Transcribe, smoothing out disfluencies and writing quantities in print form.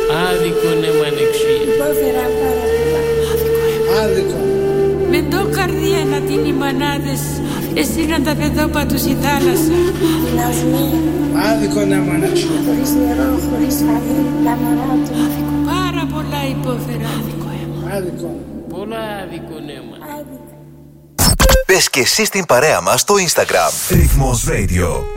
Άδικο ναι μανεξία. Υπόφερα πάρα πολλά. Άδικο. Με το καρδία να την οι μανάδες, εσύ να τα παιδόπα τους η θάλασσα. Την ασμία. Άδικο ναι μανεξία. Χωρίς νερό, χωρίς φαγή, τα μωρά του. Πάρα πολλά υπόφερα. Άδικο. Πολλά άδικο ναι μα. Πες και εσύ στην παρέα μας στο Instagram. Ρυθμός Radio.